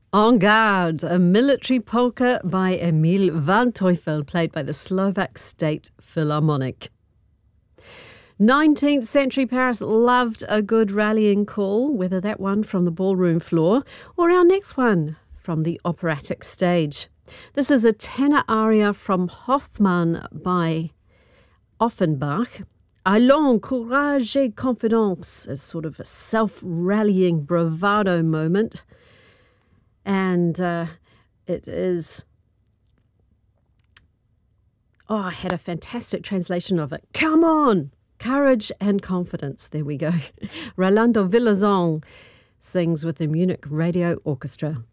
En Garde, a military polka by Emil van Teufel, played by the Slovak State Philharmonic. 19th century Paris loved a good rallying call, whether that one from the ballroom floor or our next one from the operatic stage. This is a tenor aria from Hoffmann by Offenbach. Allons, courage et confidence, is sort of a self-rallying bravado moment. And it is... Oh, I had a fantastic translation of it. Come on! Courage and confidence. There we go. Rolando Villazon sings with the Munich Radio Orchestra.